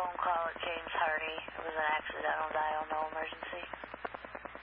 phone call at James Hardy. It was an accidental